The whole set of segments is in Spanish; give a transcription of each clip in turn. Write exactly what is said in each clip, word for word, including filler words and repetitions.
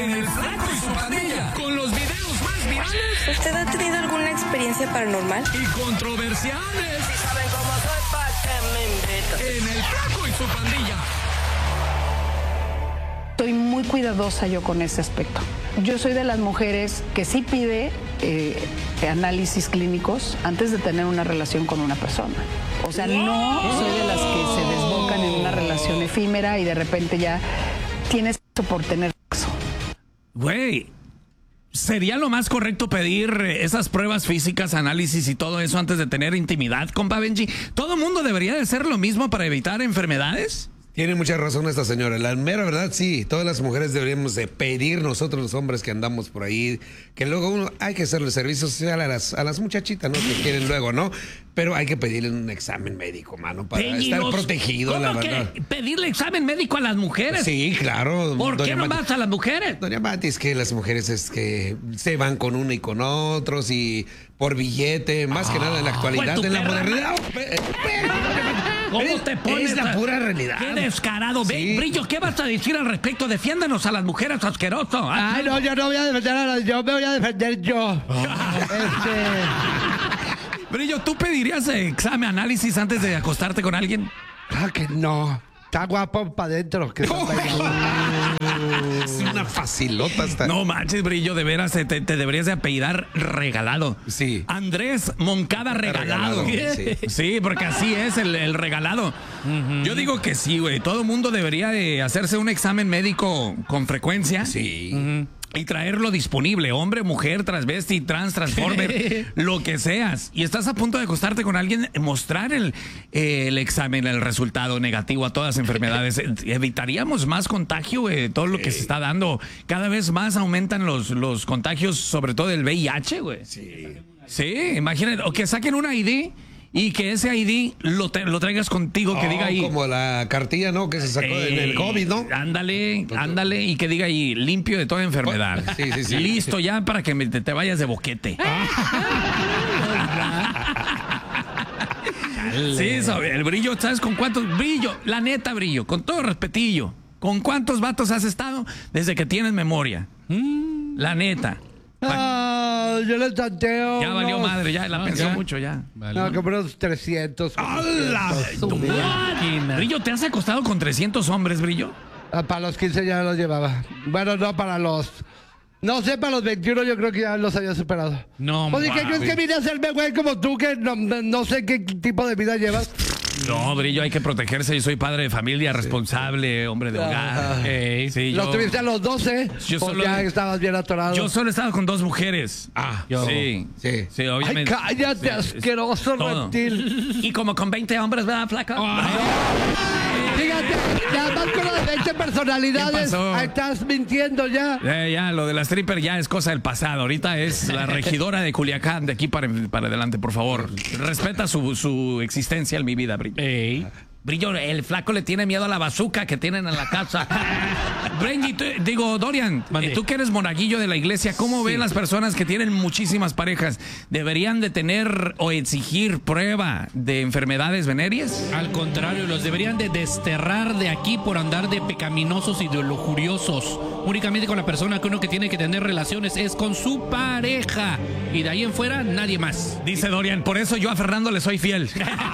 en El Flaco y su Pandilla, con los videos más virales. ¿Usted ha tenido alguna experiencia paranormal? Y controversiales. Si saben cómo soy, ¿pa' qué me invitan? En El Flaco y su Pandilla. Estoy muy cuidadosa yo con ese aspecto. Yo soy de las mujeres que sí pide eh, análisis clínicos antes de tener una relación con una persona. O sea, no soy de las que se desbocan en una relación efímera y de repente ya tienes sexo por tener sexo. Güey, ¿sería lo más correcto pedir esas pruebas físicas, análisis y todo eso antes de tener intimidad, compa Benji? ¿Todo mundo debería de hacer lo mismo para evitar enfermedades? Tiene mucha razón esta señora. La mera verdad, sí. Todas las mujeres deberíamos de pedir nosotros los hombres que andamos por ahí, que luego uno hay que hacerle servicio social a las, a las muchachitas, ¿no? Que quieren luego, ¿no? Pero hay que pedirle un examen médico, mano, para Pedidos. estar protegido, la verdad. ¿Cómo que pedirle examen médico a las mujeres? Sí, claro. ¿Por qué no vas a las mujeres? Doña Mati, es que las mujeres es que se van con uno y con otros y por billete, más ah, que nada en la actualidad, pues en la perra, modernidad. ¿Cómo te pones? Es la pura realidad. Qué descarado. Sí. Ve, Brillo, ¿qué vas a decir al respecto? Defiéndanos a las mujeres, asqueroso. Ay, no, yo no voy a defender a las, yo me voy a defender yo. este... Brillo, ¿tú pedirías examen, análisis antes de acostarte con alguien? Ah, que no. Está guapo para adentro. Que oh, es una facilota hasta. No manches, Brillo, de veras, te, te deberías de apellidar Regalado. Sí. Andrés Moncada Regalado. regalado sí. Sí, porque así es el, el regalado. Uh-huh. Yo digo que sí, güey. Todo mundo debería de hacerse un examen médico con frecuencia. Sí. Uh-huh. Y traerlo disponible, hombre, mujer, transvesti, trans, transformer, lo que seas. Y estás a punto de acostarte con alguien, mostrar el, eh, el examen, el resultado negativo a todas las enfermedades. Evitaríamos más contagio, eh, todo lo que se está dando. Cada vez más aumentan los, los contagios, sobre todo el V I H, güey. Sí. Sí, imagínate, o que saquen un I D y que ese I D lo, te, lo traigas contigo, que oh, diga ahí. Como la cartilla, ¿no? Que se sacó eh, en el COVID, ¿no? Ándale, ándale, y que diga ahí, limpio de toda enfermedad. Sí, sí, sí. Listo ya para que me, te, te vayas de boquete. Sí, eso, el Brillo, ¿sabes con cuántos? Brillo, la neta, Brillo, con todo respetillo. ¿Con cuántos vatos has estado desde que tienes memoria? Mm. La neta. Ah, yo le tanteo. Ya valió unos... madre, ya la no, pensó ya. mucho ya. No, como unos trescientos. ¡Hala! Brillo, ¿te has acostado con trescientos hombres, Brillo? Ah, para los quince ya los llevaba. Bueno, no, para los... No sé, para los veintiuno yo creo que ya los había superado. No, Oye, ¿qué crees que vine a hacerme güey como tú que no, no sé qué tipo de vida llevas? No, Brillo, hay que protegerse. Yo soy padre de familia, responsable, hombre de hogar. Ah, hey, sí, los yo, tuviste a los doce, yo pues solo, ya estabas bien atorado. Yo solo he estado con dos mujeres. Ah, yo. Sí, sí, sí, obviamente. Ay, cállate, sí, asqueroso todo. reptil. Y como con veinte hombres, ¿verdad, flaco? Oh, no. Fíjate, nada más con las veinte personalidades, estás mintiendo ya. Eh, ya, lo de la stripper ya es cosa del pasado. Ahorita es la regidora de Culiacán, de aquí para, para adelante, por favor. Respeta su, su existencia en mi vida, Brillo. Ey. Brillo, el flaco le tiene miedo a la bazuca que tienen en la casa. Brengy, digo, Dorian, Mande. tú que eres monaguillo de la iglesia, ¿cómo sí. ven las personas que tienen muchísimas parejas? ¿Deberían de tener o exigir prueba de enfermedades venéreas? Al contrario, los deberían de desterrar de aquí por andar de pecaminosos y de lujuriosos. Únicamente con la persona que uno que tiene que tener relaciones es con su pareja. Y de ahí en fuera, nadie más. Dice Dorian, por eso yo a Fernando le soy fiel.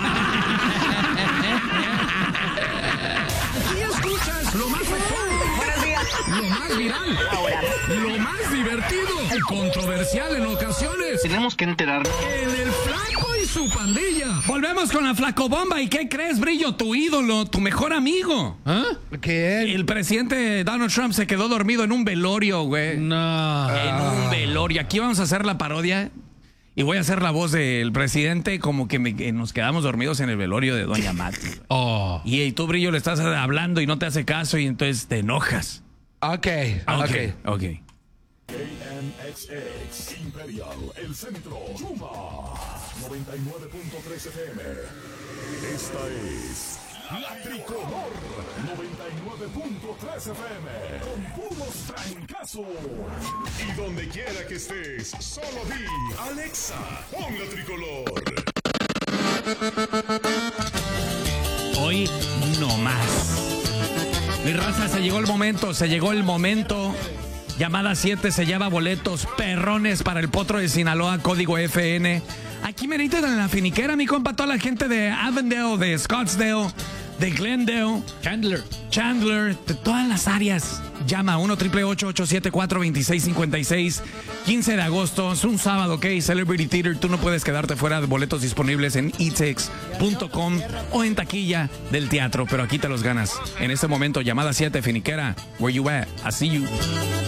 Lo más lo más viral, lo más divertido y controversial en ocasiones. Tenemos que enterarnos. En El Flaco y su Pandilla. Volvemos con la Flacobomba. ¿Y qué crees, Brillo? Tu ídolo, tu mejor amigo. ¿Ah? ¿Qué? El presidente Donald Trump se quedó dormido en un velorio, güey. No. En un velorio. Aquí vamos a hacer la parodia. Y voy a hacer la voz del presidente como que, me, que nos quedamos dormidos en el velorio de Doña Mati. Oh. Y, y tú, Brillo, le estás hablando y no te hace caso y entonces te enojas. Ok, ok. Ok. okay. K N X X Imperial, el centro, Chuma, noventa y nueve punto tres F M. Esta es La Tricolor, noventa y nueve punto tres F M, con puros trancazos. Y donde quiera que estés, solo di, Alexa, pon La Tricolor. Hoy no más. Mi raza, se llegó el momento, se llegó el momento Llamada siete se lleva boletos perrones para el Potro de Sinaloa, código F N. Aquí merita en la finiquera, mi compa, toda la gente de Avondale, de Scottsdale, de Glendale, Chandler. Chandler, de todas las áreas. Llama a uno triple ocho, ocho siete cuatro, dos seis cinco seis. quince de agosto, es un sábado, ¿ok? Celebrity Theater, tú no puedes quedarte fuera de boletos disponibles en e tix punto com o en taquilla del teatro, pero aquí te los ganas. En este momento, llamada siete, finiquera, where you at? I see you.